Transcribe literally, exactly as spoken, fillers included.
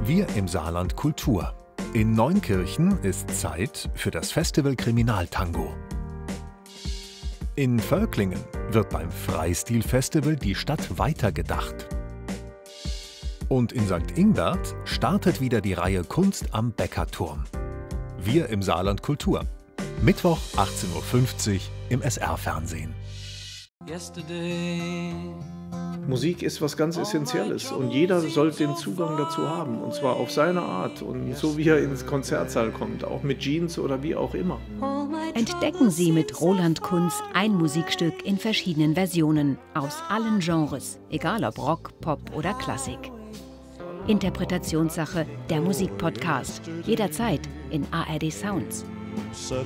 Wir im Saarland Kultur. In Neunkirchen ist Zeit für das Festival Kriminaltango. In Völklingen wird beim Freistil-Festival die Stadt weitergedacht. Und in Sankt Ingbert startet wieder die Reihe Kunst am Bäckerturm. Wir im Saarland Kultur. Mittwoch achtzehn Uhr fünfzig im S R-Fernsehen. Musik ist was ganz Essentielles und jeder soll den Zugang dazu haben, und zwar auf seine Art und so wie er ins Konzertsaal kommt, auch mit Jeans oder wie auch immer. Entdecken Sie mit Roland Kunz ein Musikstück in verschiedenen Versionen, aus allen Genres, egal ob Rock, Pop oder Klassik. Interpretationssache, der Musikpodcast, jederzeit in A R D Sounds.